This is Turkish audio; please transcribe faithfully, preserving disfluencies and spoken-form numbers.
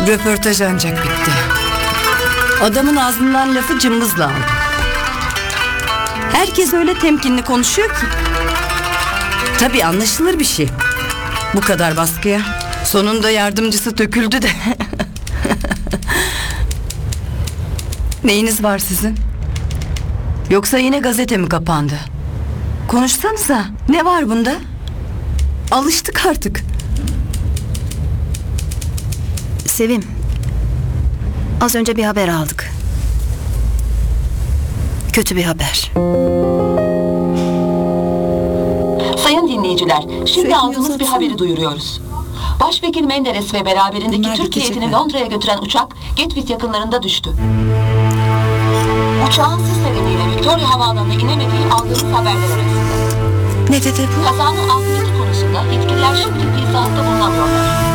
Röportaj ancak bitti. Adamın ağzından lafı cımbızla aldı. Herkes öyle temkinli konuşuyor ki. Tabii anlaşılır bir şey. Bu kadar baskıya. Sonunda yardımcısı döküldü de. Neyiniz var sizin? Yoksa yine gazete mi kapandı? Konuşsanıza. Ne var bunda? Alıştık artık. Sevim, az önce bir haber aldık. Kötü bir haber. Sayın dinleyiciler, şimdi aldığımız bir haberi duyuruyoruz. Başvekil Menderes ve beraberindeki Bunlar Türk bitecek heyetini mi? Londra'ya götüren uçak Gatwick yakınlarında düştü. Uçağın sis nedeniyle Victoria Havaalanı'na inemediği aldığımız haberler arasında. Ne dedi bu? Kazanın akıbeti konusunda yetkililer şimdilik bir izahatta bulunamıyorlar.